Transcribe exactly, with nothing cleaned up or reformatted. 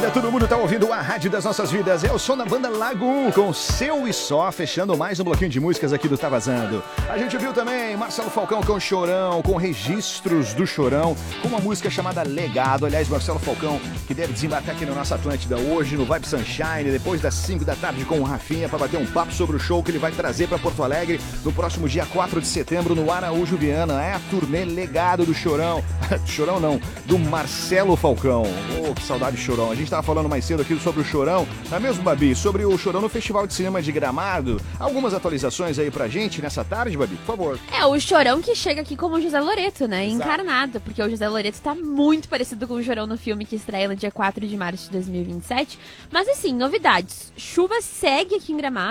vida, todo mundo tá ouvindo a Rádio das Nossas Vidas. É o som da banda Lagoon, com Seu e Só, fechando mais um bloquinho de músicas aqui do Tá Vazando. A gente viu também Marcelo Falcão com Chorão, com registros do Chorão, com uma música chamada Legado. Aliás, Marcelo Falcão, que deve desembarcar aqui na nossa Atlântida hoje, no Vibe Sunshine, depois das cinco da tarde com o Rafinha, para bater um papo sobre o show que ele vai trazer para Porto Alegre no próximo dia quatro de setembro, no Araújo Viana. É a turnê Legado do Chorão. Chorão não, do Marcelo Falcão. Oh, que saudade do Chorão. A gente tava falando mais cedo aqui sobre o Chorão, não é mesmo, Babi? Sobre o Chorão no Festival de Cinema de Gramado. Algumas atualizações aí pra gente nessa tarde, Babi, por favor. É, o Chorão que chega aqui como o José Loreto, né? Exato. Encarnado, porque o José Loreto tá muito parecido com o Chorão no filme que estreia no dia quatro de março de dois mil e vinte e sete. Mas assim, novidades. Chuva segue aqui em Gramado.